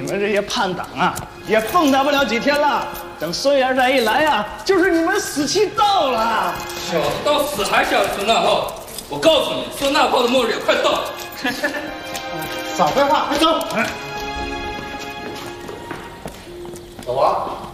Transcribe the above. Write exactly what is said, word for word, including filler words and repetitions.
们这些叛党啊，也蹦跶不了几天了。等孙元帅一来啊，就是你们死期到了。 小子到死还想着孙大炮，我告诉你，孙大炮的末日也快到了。 少废话，快走！ 老王。